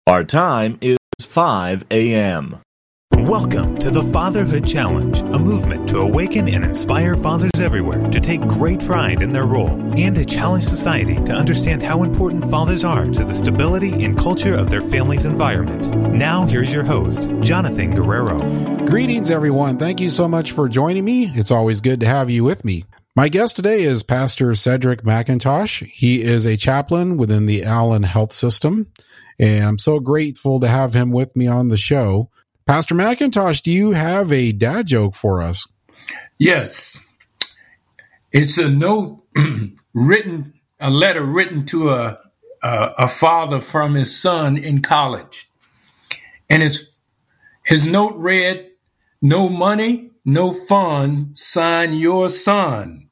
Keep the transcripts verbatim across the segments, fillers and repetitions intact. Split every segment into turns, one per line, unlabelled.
Our time is five a.m.
Welcome to the Fatherhood Challenge, a movement to awaken and inspire fathers everywhere to take great pride in their role and to challenge society to understand how important fathers are to the stability and culture of their family's environment. Now, here's your host, Jonathan Guerrero.
Greetings, everyone. Thank you so much for joining me. It's always good to have you with me. My guest today is Pastor Cedric McIntosh. He is a chaplain within the Allen Health System, and I'm so grateful to have him with me on the show. Pastor McIntosh, do you have a dad joke for us?
Yes. It's a note written, a letter written to a, a, a father from his son in college. And his, his note read, "No money, no fun, sign your son."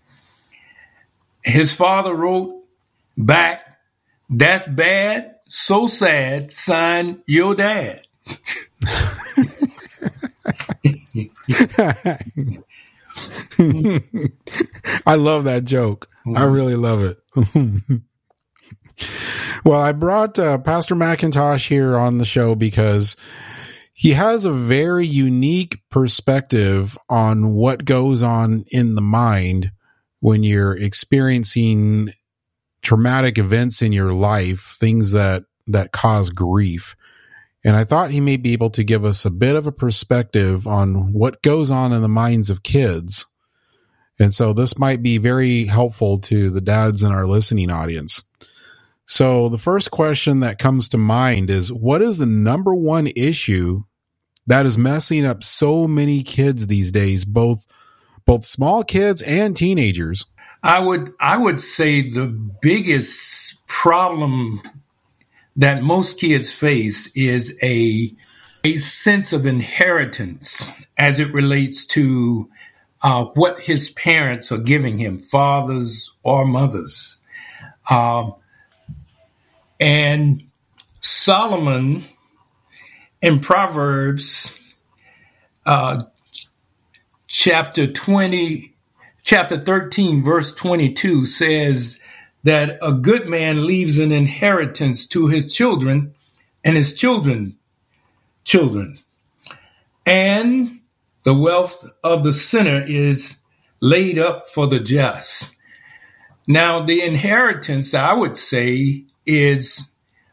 His father wrote back, "That's bad, so sad, sign your dad."
I love that joke. Mm-hmm. I really love it. Well, I brought uh, Pastor McIntosh here on the show because he has a very unique perspective on what goes on in the mind when you're experiencing traumatic events in your life, things that, that cause grief. And I thought he may be able to give us a bit of a perspective on what goes on in the minds of kids. And so this might be very helpful to the dads in our listening audience. So the first question that comes to mind is, what is the number one issue that is messing up so many kids these days, both both small kids and teenagers?
I would I would say the biggest problem that most kids face is a a sense of inheritance as it relates to uh, what his parents are giving him, fathers or mothers. Um, and Solomon in Proverbs uh, chapter twenty, chapter thirteen, verse twenty-two says that a good man leaves an inheritance to his children and his children, children. And the wealth of the sinner is laid up for the just. Now, the inheritance, I would say, is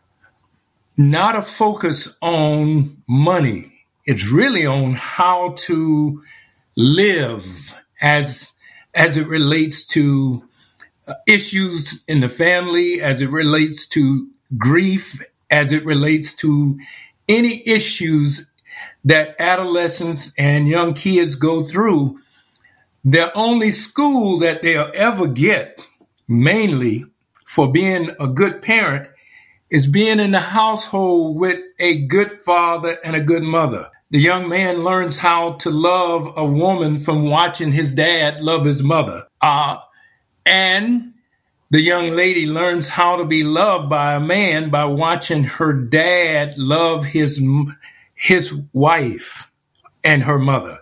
not a focus on money. It's really on how to live as, as it relates to issues in the family, as it relates to grief, as it relates to any issues that adolescents and young kids go through. The only school that they'll ever get, mainly for being a good parent, is being in the household with a good father and a good mother. The young man learns how to love a woman from watching his dad love his mother. Uh, And the young lady learns how to be loved by a man by watching her dad love his, his wife and her mother.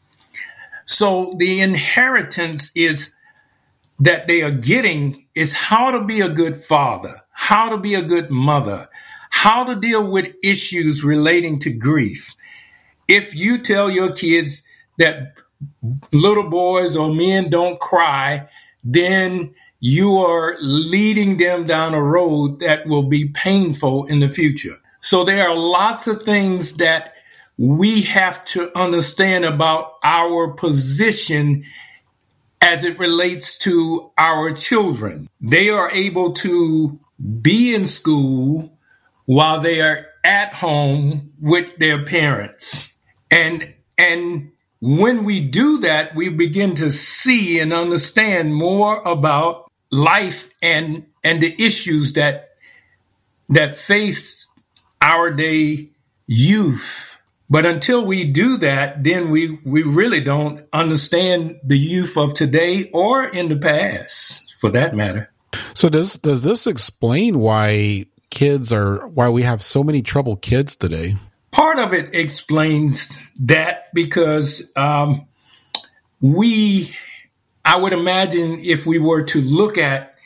So the inheritance is that they are getting is how to be a good father, how to be a good mother, how to deal with issues relating to grief. If you tell your kids that little boys or men don't cry, then you are leading them down a road that will be painful in the future. So there are lots of things that we have to understand about our position as it relates to our children. They are able to be in school while they are at home with their parents. And, and, When we do that, we begin to see and understand more about life and and the issues that that face our day youth. But until we do that, then we, we really don't understand the youth of today or in the past, for that matter.
So does does this explain why kids are why we have so many troubled kids today?
Part of it explains that because um, we, I would imagine if we were to look at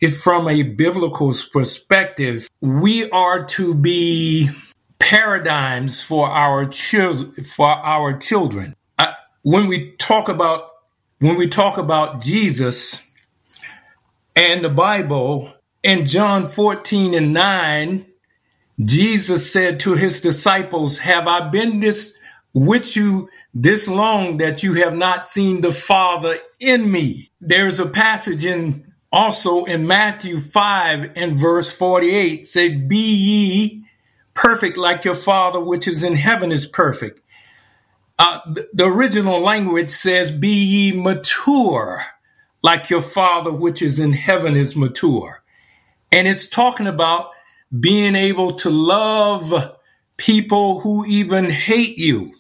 it from a biblical perspective, we are to be paradigms for our children. For our children, uh, when we talk about when we talk about Jesus and the Bible, in John fourteen and nine, Jesus said to his disciples, "Have I been this with you this long that you have not seen the Father in me?" There's a passage in also in Matthew five and verse forty-eight, say, "Be ye perfect like your Father which is in heaven is perfect." Uh, the, the original language says, "Be ye mature like your Father which is in heaven is mature." And it's talking about being able to love people who even hate you.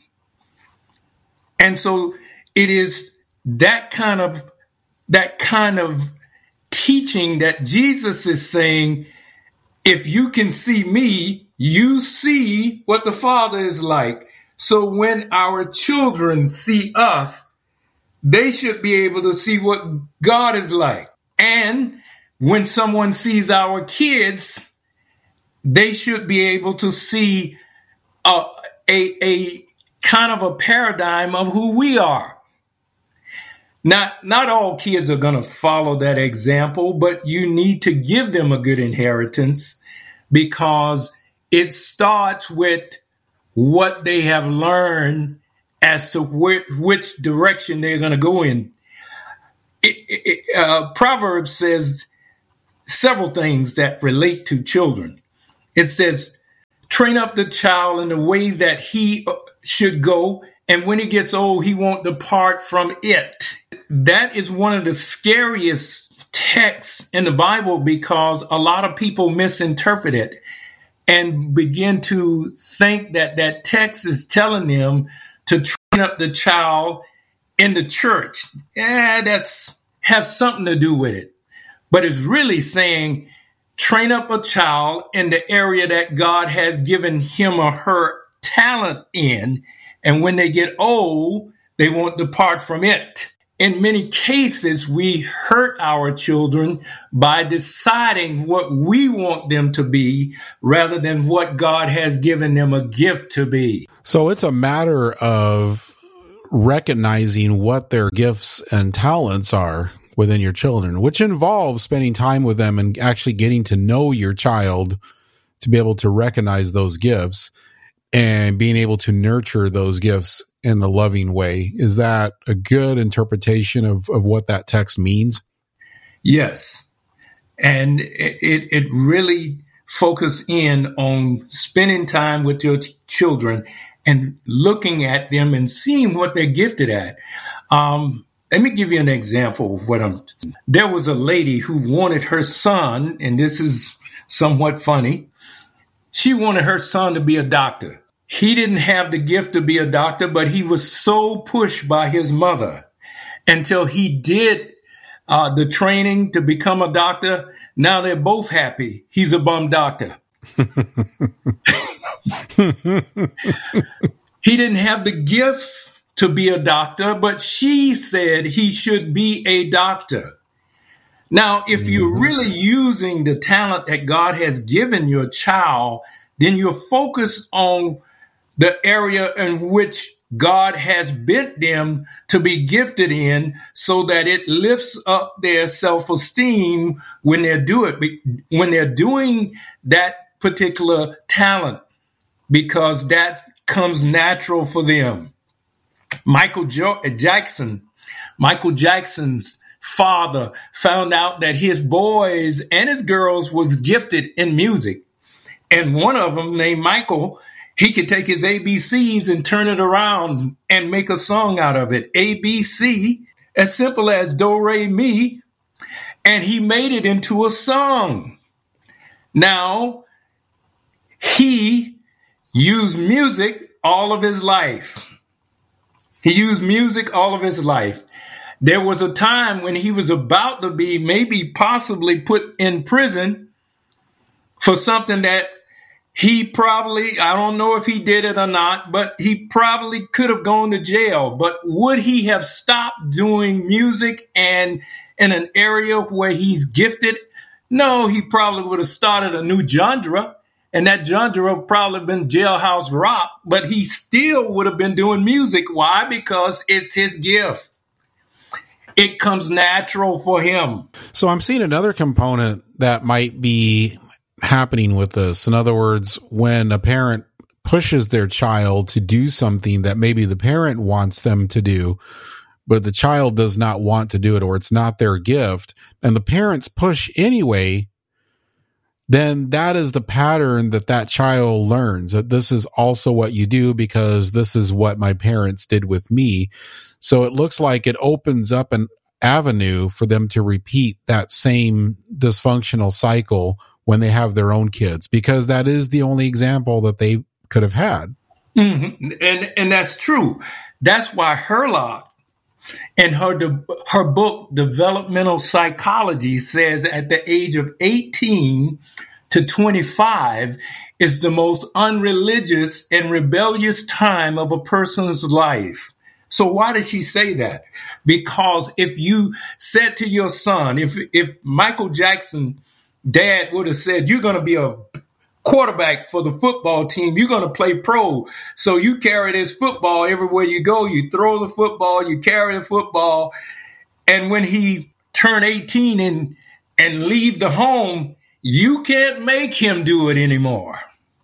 And so it is that kind of that kind of teaching that Jesus is saying, if you can see me, you see what the Father is like. So when our children see us, they should be able to see what God is like. And when someone sees our kids, they should be able to see a, a, a kind of a paradigm of who we are. Not, not all kids are going to follow that example, but you need to give them a good inheritance, because it starts with what they have learned as to where, which direction they're going to go in. It, it, uh, Proverbs says several things that relate to children. It says, "Train up the child in the way that he should go, and when he gets old, he won't depart from it." That is one of the scariest texts in the Bible, because a lot of people misinterpret it and begin to think that that text is telling them to train up the child in the church. Yeah, that's have something to do with it. But it's really saying, train up a child in the area that God has given him or her talent in, and when they get old, they won't depart from it. In many cases, we hurt our children by deciding what we want them to be rather than what God has given them a gift to be.
So it's a matter of recognizing what their gifts and talents are within your children, which involves spending time with them and actually getting to know your child to be able to recognize those gifts and being able to nurture those gifts in a loving way. Is that a good interpretation of, of what that text means?
Yes. And it, it really focuses in on spending time with your ch- children and looking at them and seeing what they're gifted at. Um, let me give you an example of what I'm. There was a lady who wanted her son, and this is somewhat funny. She wanted her son to be a doctor. He didn't have the gift to be a doctor, but he was so pushed by his mother until he did uh, the training to become a doctor. Now they're both happy. He's a bum doctor. He didn't have the gift to be a doctor, but she said he should be a doctor. Now, if you're really using the talent that God has given your child, then you're focused on the area in which God has bent them to be gifted in, so that it lifts up their self-esteem when they do it, when they're doing that particular talent, because that comes natural for them. Michael jo- Jackson, Michael Jackson's father found out that his boys and his girls was gifted in music. And one of them, named Michael, he could take his A B Cs and turn it around and make a song out of it. A B C, as simple as do, re, mi, and he made it into a song. Now, he used music all of his life. He used music all of his life. There was a time when he was about to be maybe possibly put in prison for something that he probably, I don't know if he did it or not, but he probably could have gone to jail. But would he have stopped doing music and in an area where he's gifted? No, he probably would have started a new genre, and that genre would probably been jailhouse rock, but he still would have been doing music. Why? Because it's his gift. It comes natural for him.
So I'm seeing another component that might be happening with this. In other words, when a parent pushes their child to do something that maybe the parent wants them to do, but the child does not want to do it, or it's not their gift, and the parents push anyway, then that is the pattern that that child learns, that this is also what you do because this is what my parents did with me. So it looks like it opens up an avenue for them to repeat that same dysfunctional cycle when they have their own kids, because that is the only example that they could have had.
Mm-hmm. And and that's true. That's why Herlock in her de- her book Developmental Psychology says at the age of eighteen to twenty-five is the most unreligious and rebellious time of a person's life. So why did she say that? Because if you said to your son, if if Michael Jackson dad would have said, you're going to be a quarterback for the football team, you're going to play pro, so you carry this football everywhere you go, you throw the football, you carry the football, and when he turned eighteen and and leave the home, you can't make him do it anymore.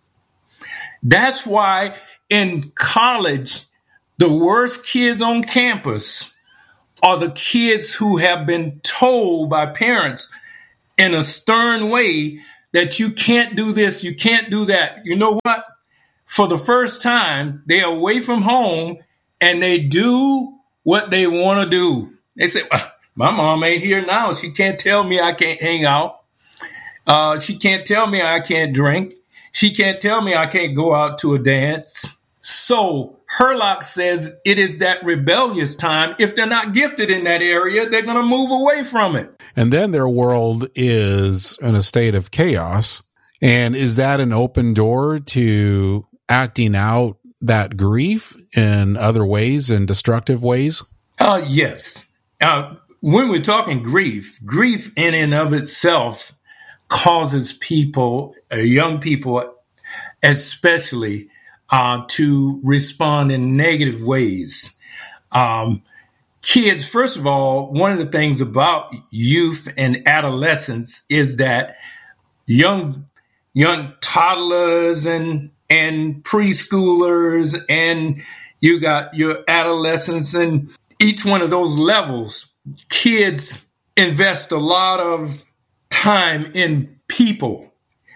That's why in college, the worst kids on campus are the kids who have been told by parents in a stern way that you can't do this, you can't do that. You know what? For the first time, they're away from home and they do what they want to do. They say, well, my mom ain't here now. She can't tell me I can't hang out. Uh, she can't tell me I can't drink. She can't tell me I can't go out to a dance. So Herlock says it is that rebellious time. If they're not gifted in that area, they're going to move away from it.
And then their world is in a state of chaos. And is that an open door to acting out that grief in other ways, in destructive ways?
Uh, yes. Uh, when we're talking grief, grief in and of itself causes people, uh, young people especially, uh, to respond in negative ways. Um, kids, first of all, one of the things about youth and adolescence is that young young toddlers and and preschoolers, and you got your adolescents, and each one of those levels, kids invest a lot of time in people,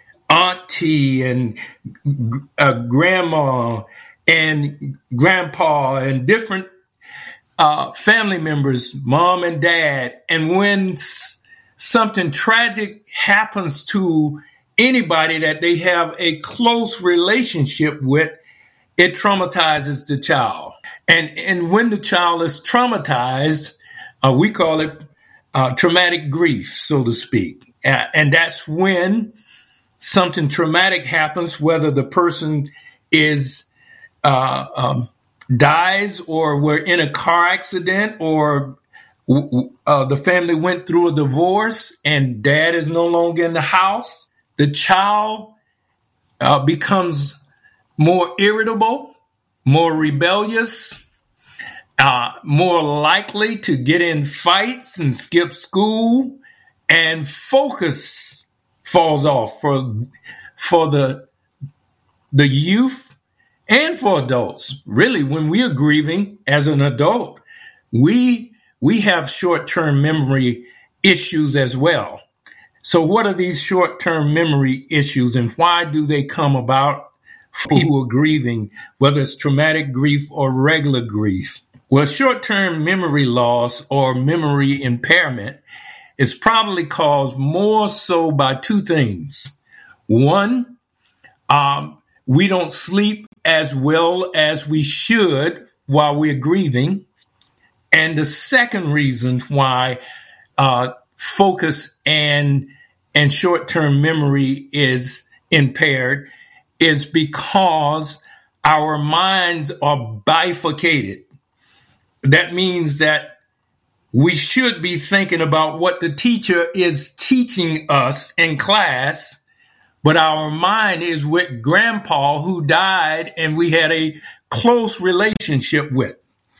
auntie and uh, grandma and grandpa and different uh, family members, mom and dad. And when s- something tragic happens to anybody that they have a close relationship with, it traumatizes the child. And and when the child is traumatized, uh, we call it uh, traumatic grief, so to speak. Uh, and that's when something traumatic happens, whether the person is uh, um, dies, or we're in a car accident, or uh, the family went through a divorce and dad is no longer in the house. The child uh, becomes more irritable, more rebellious, uh, more likely to get in fights and skip school, and focus falls off for for the the youth and for adults. Really, when we are grieving as an adult, we we have short-term memory issues as well. So what are these short-term memory issues, and why do they come about for people who are grieving, whether it's traumatic grief or regular grief? Well, short-term memory loss or memory impairment is probably caused more so by two things. One, um, we don't sleep as well as we should while we're grieving. And the second reason why uh, focus and and short-term memory is impaired is because our minds are bifurcated. That means that we should be thinking about what the teacher is teaching us in class, but our mind is with grandpa who died and we had a close relationship with.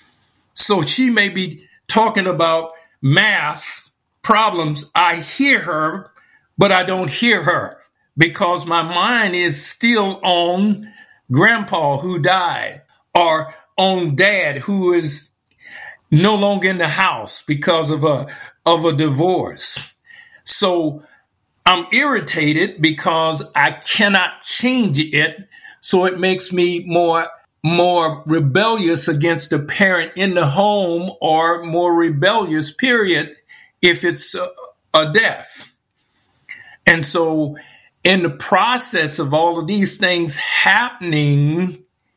So she may be talking about math problems. I hear her, but I don't hear her because my mind is still on grandpa who died or on dad who is no longer in the house because of a of a divorce. So I'm irritated because I cannot change it. So it makes me more more rebellious against the parent in the home, or more rebellious, period, if it's a, a death. And so in the process of all of these things happening,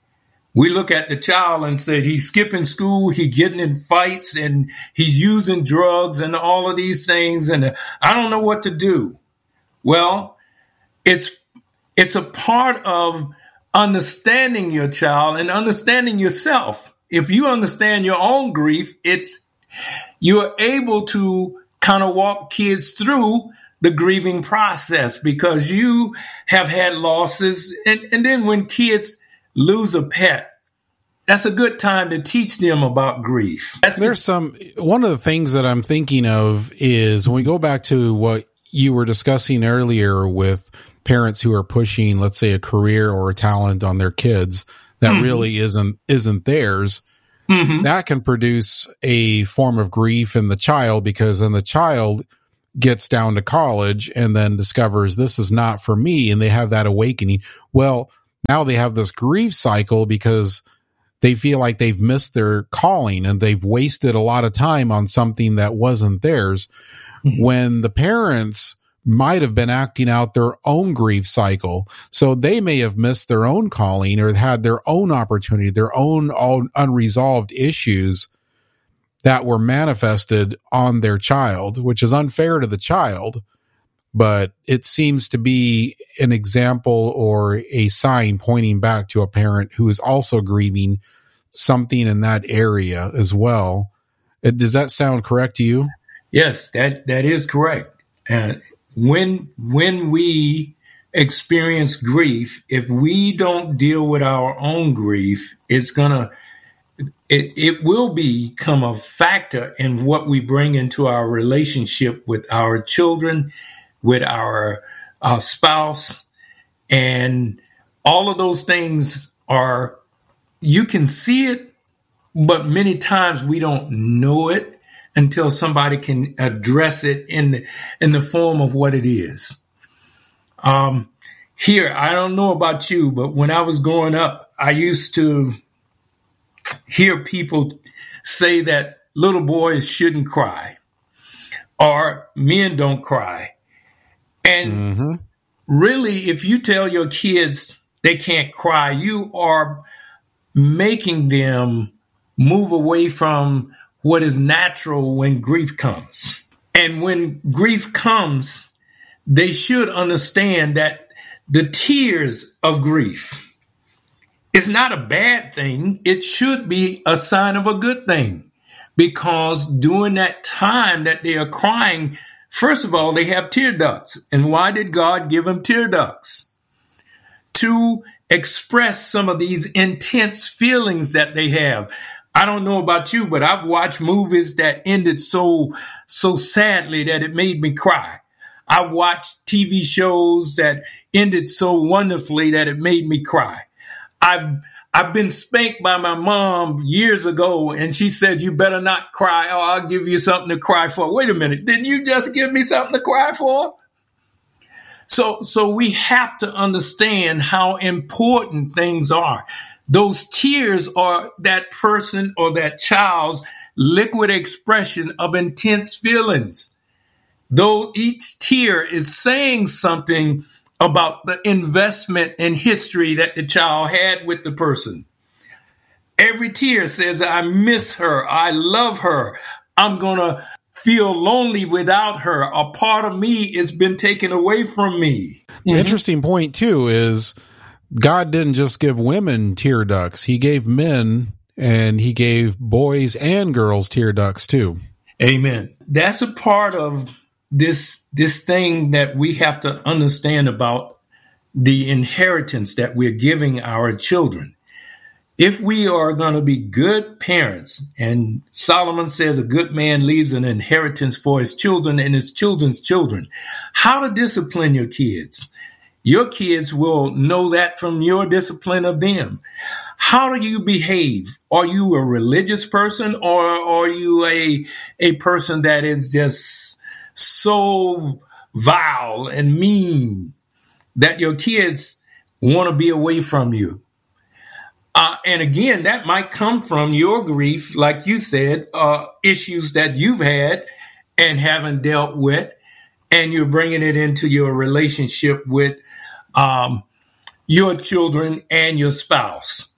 we look at the child and say, he's skipping school, he's getting in fights, and he's using drugs and all of these things, and I don't know what to do. Well, it's it's a part of understanding your child and understanding yourself. If you understand your own grief, it's you're able to kind of walk kids through the grieving process because you have had losses. And, and then when kids lose a pet, that's a good time to teach them about grief. That's
There's some, one of the things that I'm thinking of is when we go back to what you were discussing earlier with parents who are pushing, let's say, a career or a talent on their kids that mm-hmm. really isn't, isn't theirs. Mm-hmm. That can produce a form of grief in the child because then the child gets down to college and then discovers this is not for me. And they have that awakening. Well, now they have this grief cycle because they feel like they've missed their calling and they've wasted a lot of time on something that wasn't theirs. Mm-hmm. When the parents might have been acting out their own grief cycle. So they may have missed their own calling or had their own opportunity, their own, own unresolved issues that were manifested on their child, which is unfair to the child. But it seems to be an example or a sign pointing back to a parent who is also grieving something in that area as well. Does that sound correct to you?
Yes, that, that is correct. Uh, when, when we experience grief, if we don't deal with our own grief, it's gonna, it, it will become a factor in what we bring into our relationship with our children, with our, our spouse, and all of those things are, you can see it, but many times we don't know it until somebody can address it in the, in the form of what it is. Um, here, I don't know about you, but when I was growing up, I used to hear people say that little boys shouldn't cry or men don't cry. And mm-hmm. really, if you tell your kids they can't cry, you are making them move away from what is natural when grief comes. And when grief comes, they should understand that the tears of grief is not a bad thing. It should be a sign of a good thing, because during that time that they are crying, first of all, they have tear ducts. And why did God give them tear ducts? To express some of these intense feelings that they have. I don't know about you, but I've watched movies that ended so, so sadly that it made me cry. I've watched T V shows that ended so wonderfully that it made me cry. I've, I've been spanked by my mom years ago, and she said, you better not cry, or I'll give you something to cry for. Wait a minute. Didn't you just give me something to cry for? So, so we have to understand how important things are. Those tears are that person or that child's liquid expression of intense feelings. Though each tear is saying something about the investment and history that the child had with the person. Every tear says, I miss her. I love her. I'm going to feel lonely without her. A part of me has been taken away from me.
The mm-hmm. interesting point, too, is God didn't just give women tear ducts. He gave men, and he gave boys and girls tear ducts, too.
Amen. That's a part of this, this thing that we have to understand about the inheritance that we're giving our children. If we are going to be good parents, and Solomon says a good man leaves an inheritance for his children and his children's children, how to discipline your kids. Your kids will know that from your discipline of them. How do you behave? Are you a religious person, or are you a, a person that is just so vile and mean that your kids want to be away from you? Uh, and again, that might come from your grief, like you said, uh, issues that you've had and haven't dealt with, and you're bringing it into your relationship with um, your children and your spouse.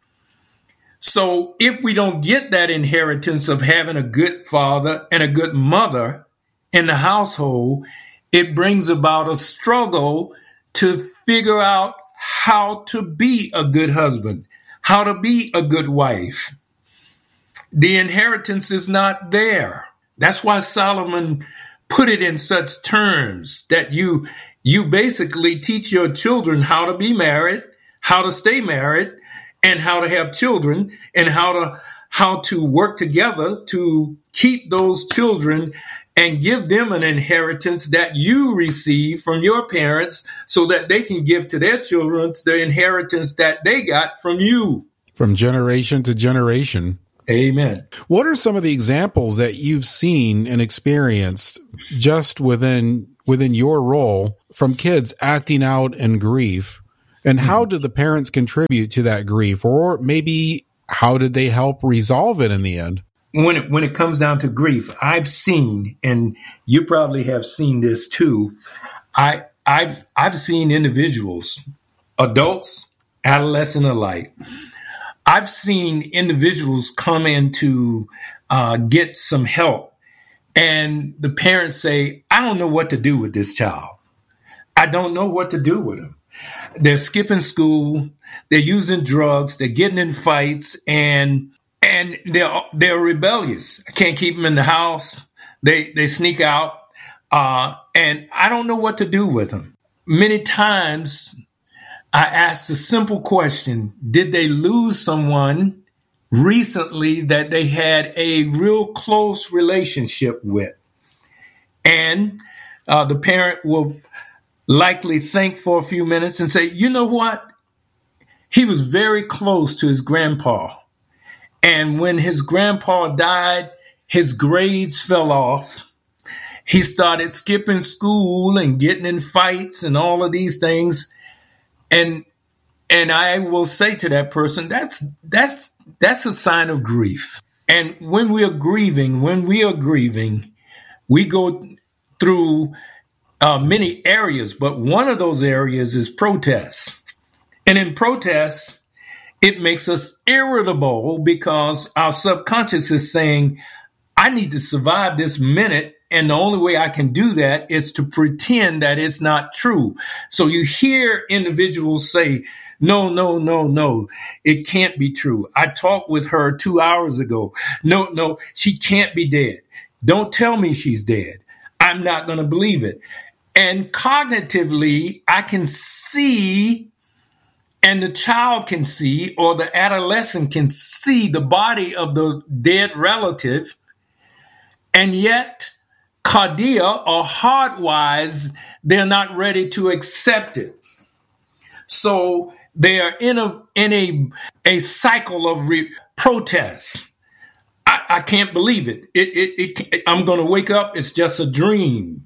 So if we don't get that inheritance of having a good father and a good mother in the household, it brings about a struggle to figure out how to be a good husband, how to be a good wife. The inheritance is not there. That's why Solomon put it in such terms that you you basically teach your children how to be married, how to stay married, and how to have children, and how to how to work together to keep those children and give them an inheritance that you receive from your parents so that they can give to their children the inheritance that they got from you.
From generation to generation.
Amen.
What are some of the examples that you've seen and experienced just within within your role from kids acting out in grief? And how did the parents contribute to that grief? Or maybe how did they help resolve it in the end?
When it, when it comes down to grief, I've seen, and you probably have seen this too, I, I've, I've seen individuals, adults, adolescent alike. I've seen individuals come in to uh, get some help, and the parents say, I don't know what to do with this child. I don't know what to do with him. They're skipping school, they're using drugs, they're getting in fights, and and they're they're rebellious. I can't keep them in the house. They they sneak out, uh, and I don't know what to do with them. Many times I asked a simple question: did they lose someone recently that they had a real close relationship with? And uh, the parent will likely think for a few minutes and say, you know what? He was very close to his grandpa. And when his grandpa died, his grades fell off. He started skipping school and getting in fights and all of these things. And and I will say to that person, that's that's that's a sign of grief. And when we are grieving, when we are grieving, we go through uh, many areas, but one of those areas is protest. And in protest, it makes us irritable because our subconscious is saying, I need to survive this minute. And the only way I can do that is to pretend that it's not true. So you hear individuals say, no, no, no, no, it can't be true. I talked with her two hours ago. No, no, she can't be dead. Don't tell me she's dead. I'm not going to believe it. And cognitively, I can see, and the child can see, or the adolescent can see the body of the dead relative, and yet cardia or heart-wise, they're not ready to accept it. So they are in a in a a cycle of re- protest. I, I can't believe it. It, it, it I'm going to wake up. It's just a dream.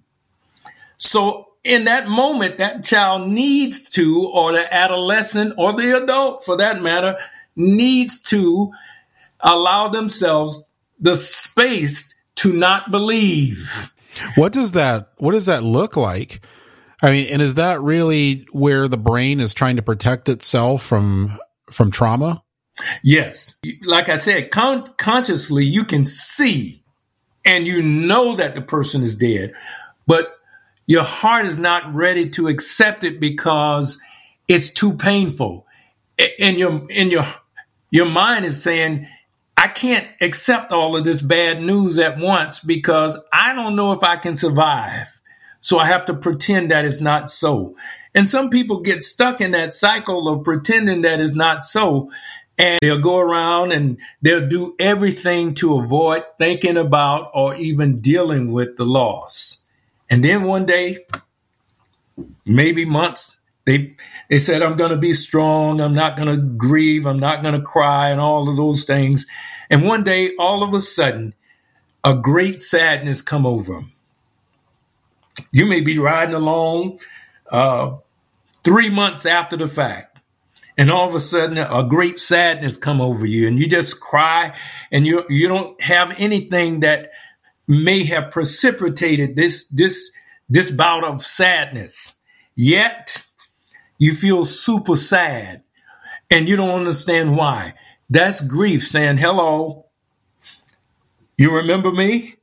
So in that moment, that child needs to, or the adolescent or the adult for that matter, needs to allow themselves the space to not believe.
What does that, what does that look like? I mean, and is that really where the brain is trying to protect itself from, from trauma?
Yes. Like I said, con- consciously you can see and you know that the person is dead, but your heart is not ready to accept it because it's too painful. And your, and your, your mind is saying, I I can't accept all of this bad news at once because I don't know if I can survive. So I have to pretend that it's not so. And some people get stuck in that cycle of pretending that it's not so. And they'll go around and they'll do everything to avoid thinking about or even dealing with the loss. And then one day, maybe months, they they said, I'm going to be strong. I'm not going to grieve. I'm not going to cry and all of those things. And one day, all of a sudden, a great sadness come over them. You may be riding along uh, three months after the fact, and all of a sudden a great sadness come over you, and you just cry, and you you don't have anything that may have precipitated this this this bout of sadness. Yet you feel super sad, and you don't understand why. That's grief saying, "Hello, you remember me?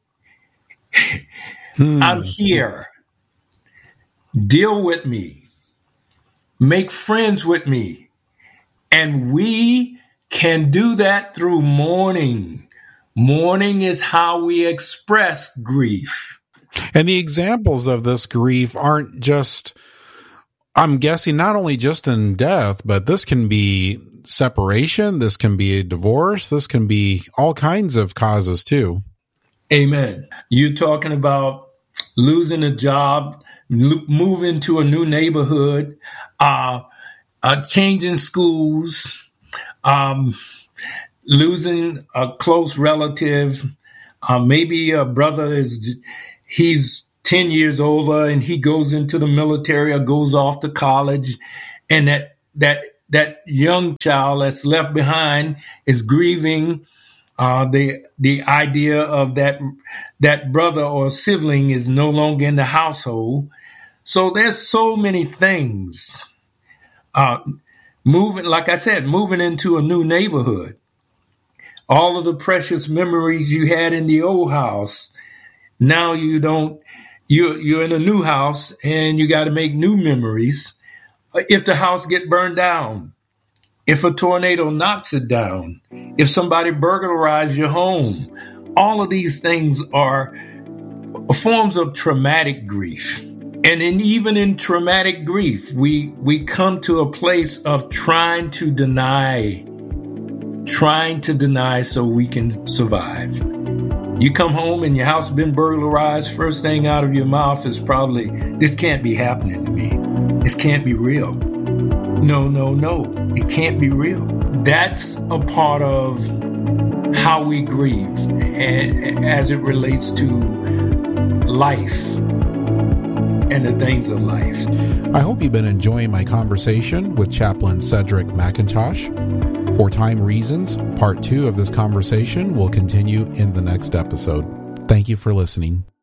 Hmm. I'm here. Deal with me. Make friends with me." And we can do that through mourning. Mourning is how we express grief.
And the examples of this grief aren't just, I'm guessing, not only just in death, but this can be separation. This can be a divorce. This can be all kinds of causes too.
Amen. You're talking about losing a job, lo- moving to a new neighborhood, uh, uh, changing schools, um, losing a close relative. Uh, maybe a brother is, he's ten years older and he goes into the military or goes off to college, and that, that, that young child that's left behind is grieving Uh, the the idea of that that brother or sibling is no longer in the household. So there's so many things. Uh, moving, like I said, moving into a new neighborhood. All of the precious memories you had in the old house, now you don't. You're you're in a new house and you got to make new memories. If the house get burned down, if a tornado knocks it down, if somebody burglarizes your home, all of these things are forms of traumatic grief. And in, even in traumatic grief, we, we come to a place of trying to deny, trying to deny so we can survive. You come home and your house has been burglarized, first thing out of your mouth is probably, this can't be happening to me. This can't be real. No, no, no. It can't be real. That's a part of how we grieve and, as it relates to life and the things of life.
I hope you've been enjoying my conversation with Chaplain Cedric McIntosh. For time reasons, part two of this conversation will continue in the next episode. Thank you for listening.